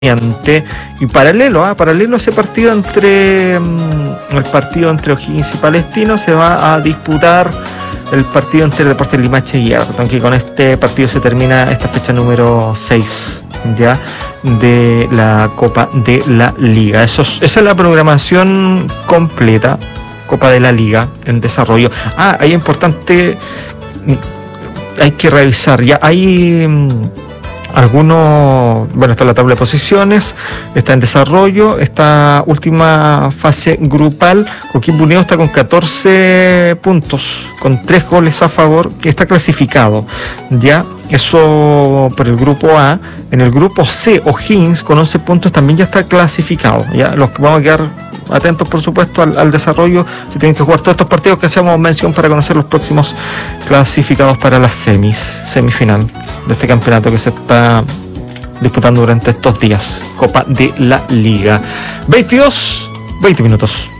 y paralelo a ese partido el partido entre O'Higgins y Palestino, se va a disputar el partido entre Deportes Limache y Everton, que con este partido se termina esta fecha número 6 ya de la Copa de la Liga. Esa es la programación completa, Copa de la Liga en desarrollo. Ahí es importante, hay que revisar, ya hay algunos, bueno, está la tabla de posiciones, está en desarrollo, esta última fase grupal. Coquimbo Unido está con 14 puntos, con 3 goles a favor, que está clasificado, ya, eso por el grupo A. En el grupo C, O'Higgins con 11 puntos también ya está clasificado, ya, los que vamos a quedar atentos, por supuesto, al desarrollo. Se tienen que jugar todos estos partidos que hacemos mención para conocer los próximos clasificados para la semifinal de este campeonato que se está disputando durante estos días, Copa de la Liga. 20 minutos.